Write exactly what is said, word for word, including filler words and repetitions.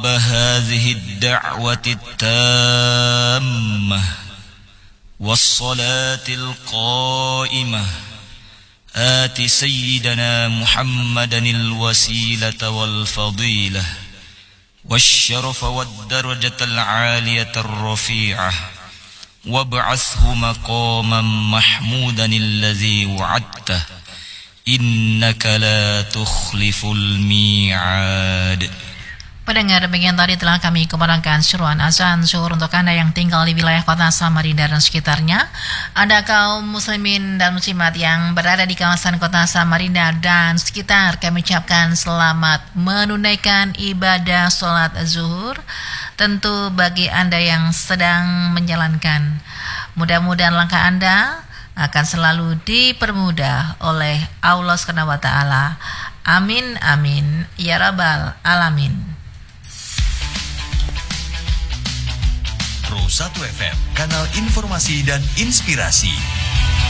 رب هذه الدعوة التامة والصلاة القائمة آت سيدنا محمدا الوسيلة والفضيلة والشرف والدرجة العالية الرفيعة وابعثه مقاما محمودا الذي وعدته إنك لا تخلف الميعاد. Pendengar, demikian tadi telah kami kumandangkan seruan azan zuhur untuk Anda yang tinggal di wilayah kota Samarinda dan sekitarnya. Anda kaum muslimin dan muslimat yang berada di kawasan kota Samarinda dan sekitar, kami ucapkan selamat menunaikan ibadah sholat zuhur. Tentu bagi Anda yang sedang menjalankan, mudah-mudahan langkah Anda akan selalu dipermudah oleh Allah Subhanahu wa taala. Amin amin ya rabbal alamin. Pro satu F M, kanal informasi dan inspirasi.